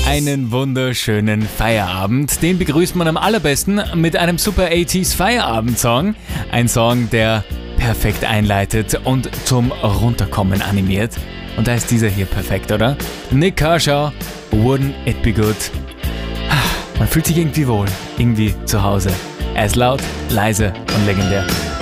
Einen wunderschönen Feierabend. Den begrüßt man am allerbesten mit einem super 80s Feierabendsong. Ein Song, der perfekt einleitet und zum Runterkommen animiert. Und da ist dieser hier perfekt, oder? Nik Kershaw, Wouldn't It Be Good? Man fühlt sich irgendwie wohl, irgendwie zu Hause. Er ist laut, leise und legendär.